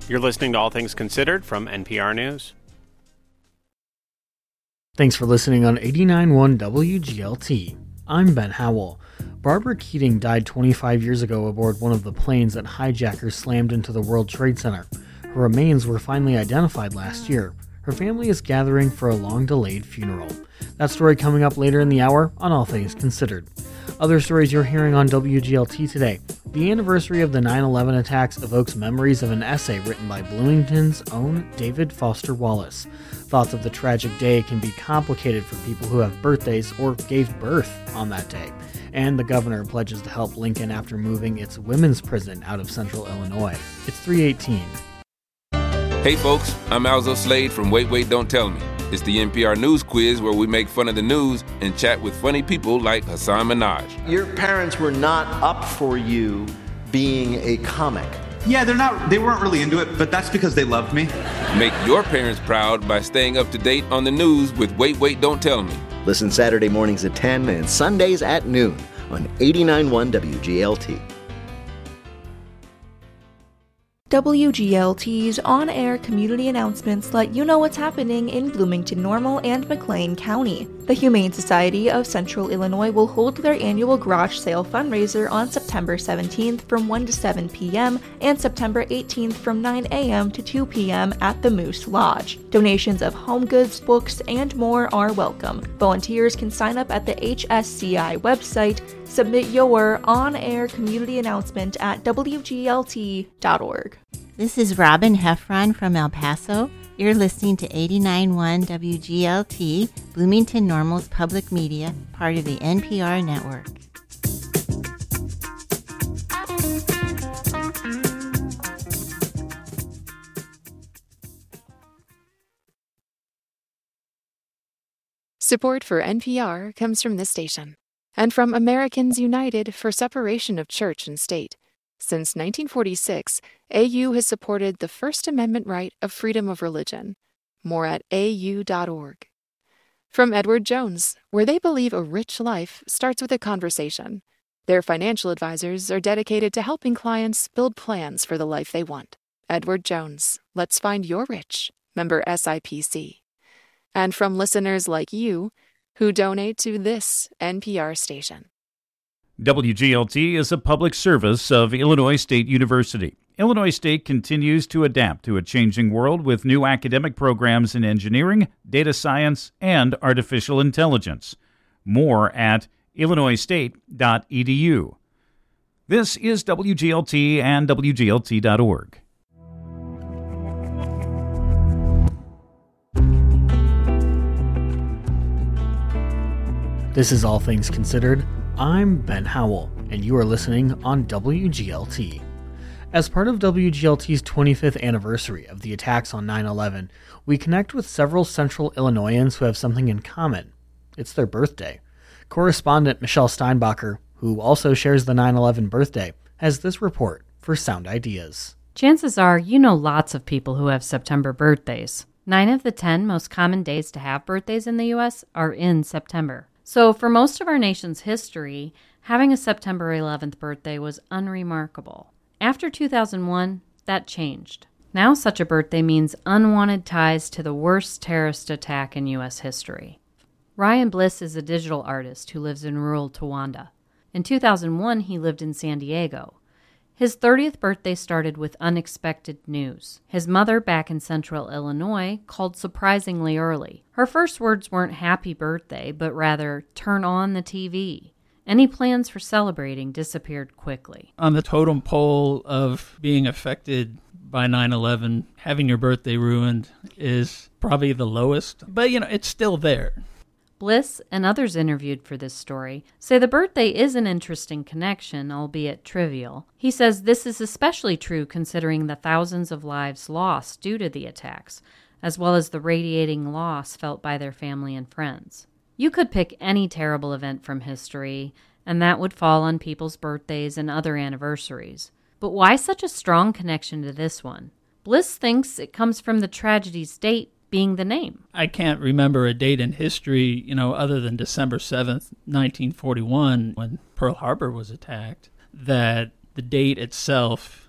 You're listening to All Things Considered from NPR News. Thanks for listening on 89.1 WGLT. I'm Ben Howell. Barbara Keating died 25 years ago aboard one of the planes that hijackers slammed into the World Trade Center. Her remains were finally identified last year. Her family is gathering for a long-delayed funeral. That story coming up later in the hour on All Things Considered. Other stories you're hearing on WGLT today. The anniversary of the 9/11 attacks evokes memories of an essay written by Bloomington's own David Foster Wallace. Thoughts of the tragic day can be complicated for people who have birthdays or gave birth on that day. And the governor pledges to help Lincoln after moving its women's prison out of central Illinois. It's 3:18. Hey folks, I'm Alzo Slade from Wait, Wait, Don't Tell Me. It's the NPR News Quiz where we make fun of the news and chat with funny people like Hassan Minhaj. Your parents were not up for you being a comic. Yeah, they weren't really into it, but that's because they loved me. Make your parents proud by staying up to date on the news with Wait, Wait, Don't Tell Me. Listen Saturday mornings at 10 and Sundays at noon on 89.1 WGLT. WGLT's on-air community announcements let you know what's happening in Bloomington Normal and McLean County. The Humane Society of Central Illinois will hold their annual garage sale fundraiser on September 17th from 1 to 7 p.m. and September 18th from 9 a.m. to 2 p.m. at the Moose Lodge. Donations of home goods, books, and more are welcome. Volunteers can sign up at the HSCI website. Submit your on-air community announcement at WGLT.org. This is Robin Heffron from El Paso. You're listening to 89.1 WGLT, Bloomington Normal's public media, part of the NPR network. Support for NPR comes from this station and from Americans United for Separation of Church and State. Since 1946, AU has supported the First Amendment right of freedom of religion. More at au.org. From Edward Jones, where they believe a rich life starts with a conversation. Their financial advisors are dedicated to helping clients build plans for the life they want. Edward Jones, let's find your rich. Member SIPC. And from listeners like you, who donate to this NPR station. WGLT is a public service of Illinois State University. Illinois State continues to adapt to a changing world with new academic programs in engineering, data science, and artificial intelligence. More at illinoisstate.edu. This is WGLT and WGLT.org. This is All Things Considered. I'm Ben Howell, and you are listening on WGLT. As part of WGLT's 25th anniversary of the attacks on 9/11, we connect with several Central Illinoisans who have something in common. It's their birthday. Correspondent Michelle Steinbacher, who also shares the 9/11 birthday, has this report for Sound Ideas. Chances are you know lots of people who have September birthdays. 9 of the 10 most common days to have birthdays in the U.S. are in September. So for most of our nation's history, having a September 11th birthday was unremarkable. After 2001, that changed. Now such a birthday means unwanted ties to the worst terrorist attack in U.S. history. Ryan Bliss is a digital artist who lives in rural Towanda. In 2001, he lived in San Diego. His 30th birthday started with unexpected news. His mother, back in central Illinois, called surprisingly early. Her first words weren't happy birthday, but rather, turn on the TV. Any plans for celebrating disappeared quickly. On the totem pole of being affected by 9/11, having your birthday ruined is probably the lowest, but it's still there. Bliss and others interviewed for this story say the birthday is an interesting connection, albeit trivial. He says this is especially true considering the thousands of lives lost due to the attacks, as well as the radiating loss felt by their family and friends. You could pick any terrible event from history, and that would fall on people's birthdays and other anniversaries. But why such a strong connection to this one? Bliss thinks it comes from the tragedy's date being the name. I can't remember a date in history, other than December 7th, 1941, when Pearl Harbor was attacked, that the date itself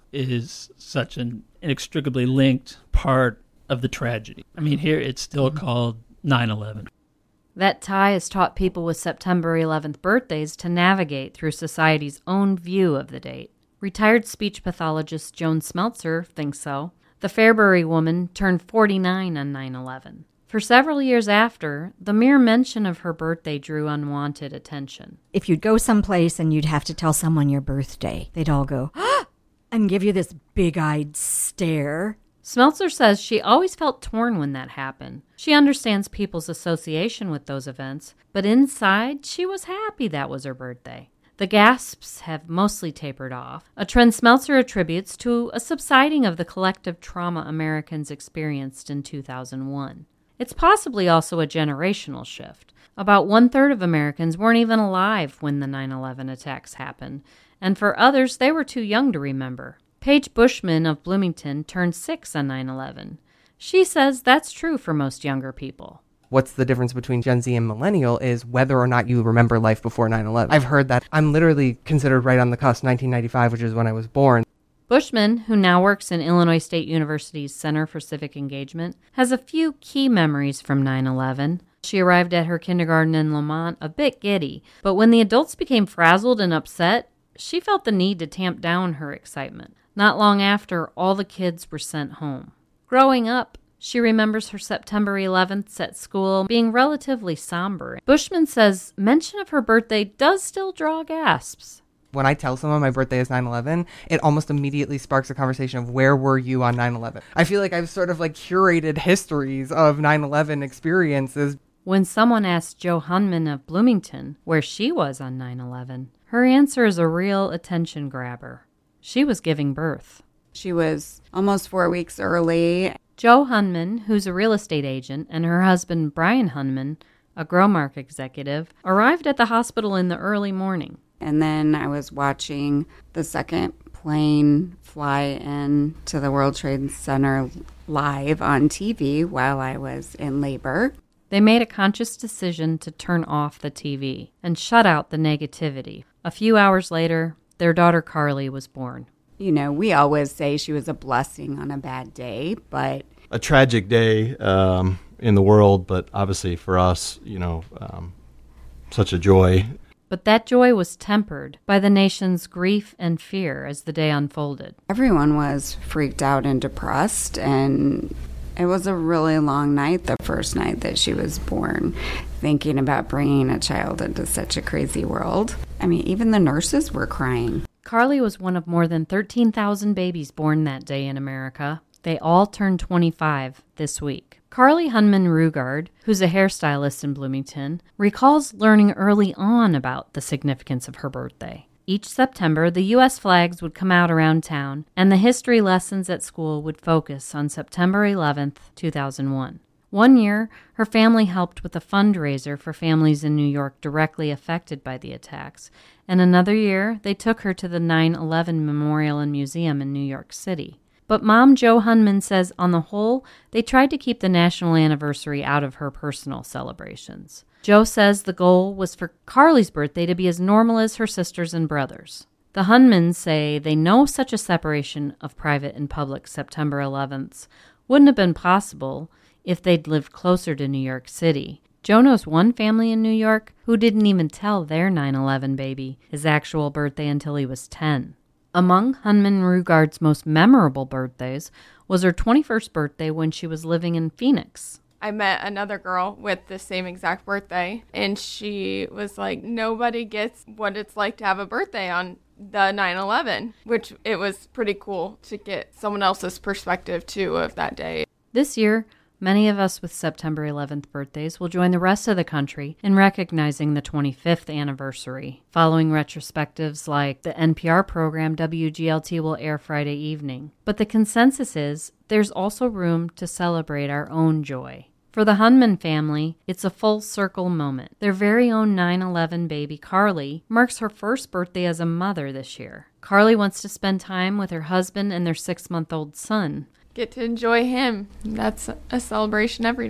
is such an inextricably linked part of the tragedy. I mean, here it's still called 9/11. That tie has taught people with September 11th birthdays to navigate through society's own view of the date. Retired speech pathologist Joan Smeltzer thinks so. The Fairbury woman turned 49 on 9/11. For several years after, the mere mention of her birthday drew unwanted attention. If you'd go someplace and you'd have to tell someone your birthday, they'd all go, and give you this big-eyed stare. Smeltzer says she always felt torn when that happened. She understands people's association with those events, but inside, she was happy that was her birthday. The gasps have mostly tapered off, a trend Smeltzer attributes to a subsiding of the collective trauma Americans experienced in 2001. It's possibly also a generational shift. About 1/3 of Americans weren't even alive when the 9/11 attacks happened, and for others, they were too young to remember. Paige Bushman of Bloomington turned 6 on 9/11. She says that's true for most younger people. What's the difference between Gen Z and millennial is whether or not you remember life before 9/11. I've heard that. I'm literally considered right on the cusp, 1995, which is when I was born. Bushman, who now works in Illinois State University's Center for Civic Engagement, has a few key memories from 9/11. She arrived at her kindergarten in Lamont a bit giddy, but when the adults became frazzled and upset, she felt the need to tamp down her excitement. Not long after, all the kids were sent home. Growing up, she remembers her September 11th at school being relatively somber. Bushman says mention of her birthday does still draw gasps. When I tell someone my birthday is 9/11, it almost immediately sparks a conversation of where were you on 9/11? I feel like I've sort of like curated histories of 9/11 experiences. When someone asked Jo Hunman of Bloomington where she was on 9/11, her answer is a real attention grabber. She was giving birth. She was almost 4 weeks early. Jo Hunman, who's a real estate agent, and her husband Brian Hunman, a Growmark executive, arrived at the hospital in the early morning. And then I was watching the second plane fly in to the World Trade Center live on TV while I was in labor. They made a conscious decision to turn off the TV and shut out the negativity. A few hours later, their daughter Carly was born. You know, we always say she was a blessing on a bad day, but... A tragic day in the world, but obviously for us, such a joy. But that joy was tempered by the nation's grief and fear as the day unfolded. Everyone was freaked out and depressed, and it was a really long night, the first night that she was born, thinking about bringing a child into such a crazy world. I mean, even the nurses were crying. Carly was one of more than 13,000 babies born that day in America. They all turned 25 this week. Carly Hunman-Rugard, who's a hairstylist in Bloomington, recalls learning early on about the significance of her birthday. Each September, the U.S. flags would come out around town, and the history lessons at school would focus on September 11th, 2001. One year, her family helped with a fundraiser for families in New York directly affected by the attacks, and another year, they took her to the 9/11 Memorial and Museum in New York City. But Mom Jo Hunman says, on the whole, they tried to keep the national anniversary out of her personal celebrations. Jo says the goal was for Carly's birthday to be as normal as her sisters and brothers. The Hunmans say they know such a separation of private and public September 11th wouldn't have been possible if they'd lived closer to New York City. Jo knows one family in New York who didn't even tell their 9/11 baby his actual birthday until he was 10. Among Hunman-Rugard's most memorable birthdays was her 21st birthday when she was living in Phoenix. I met another girl with the same exact birthday, and she was like, nobody gets what it's like to have a birthday on the 9/11, which it was pretty cool to get someone else's perspective, too, of that day. This year, many of us with September 11th birthdays will join the rest of the country in recognizing the 25th anniversary. Following retrospectives like the NPR program WGLT will air Friday evening. But the consensus is there's also room to celebrate our own joy. For the Hunman family, it's a full circle moment. Their very own 9/11 baby, Carly, marks her first birthday as a mother this year. Carly wants to spend time with her husband and their 6-month-old son. Get to enjoy him. That's a celebration every day.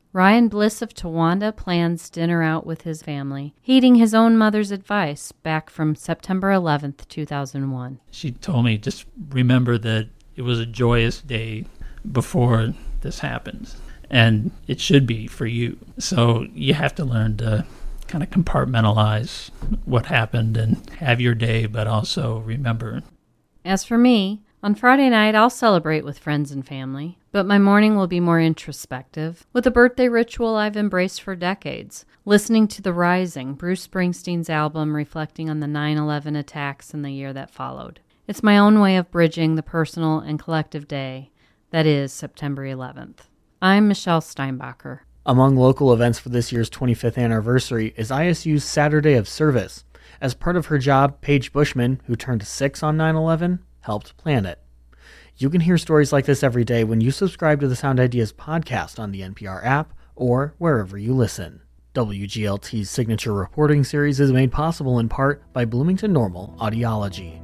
Ryan Bliss of Towanda plans dinner out with his family, heeding his own mother's advice back from September 11th, 2001. She told me, just remember that it was a joyous day before this happened, and it should be for you. So you have to learn to kind of compartmentalize what happened and have your day, but also remember. As for me, on Friday night I'll celebrate with friends and family, but my morning will be more introspective, with a birthday ritual I've embraced for decades, listening to The Rising, Bruce Springsteen's album reflecting on the 9/11 attacks and the year that followed. It's my own way of bridging the personal and collective day that is September 11th. I'm Michelle Steinbacher. Among local events for this year's 25th anniversary is ISU's Saturday of Service. As part of her job, Paige Bushman, who turned 6 on 9/11, helped plan it. You can hear stories like this every day when you subscribe to the Sound Ideas podcast on the NPR app or wherever you listen. WGLT's signature reporting series is made possible in part by Bloomington Normal Audiology.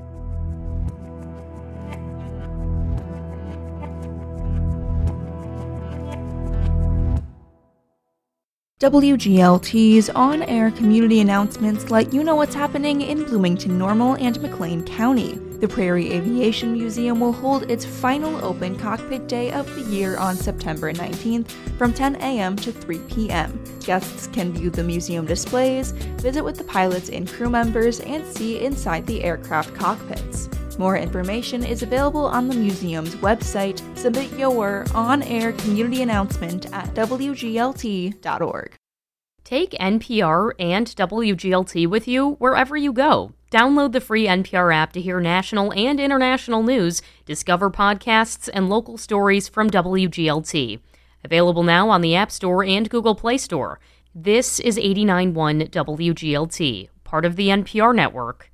WGLT's on-air community announcements let you know what's happening in Bloomington Normal and McLean County. The Prairie Aviation Museum will hold its final open cockpit day of the year on September 19th from 10 a.m. to 3 p.m. Guests can view the museum displays, visit with the pilots and crew members, and see inside the aircraft cockpits. More information is available on the museum's website. Submit your on-air community announcement at wglt.org. Take NPR and WGLT with you wherever you go. Download the free NPR app to hear national and international news, discover podcasts, and local stories from WGLT. Available now on the App Store and Google Play Store. This is 89.1 WGLT, part of the NPR network.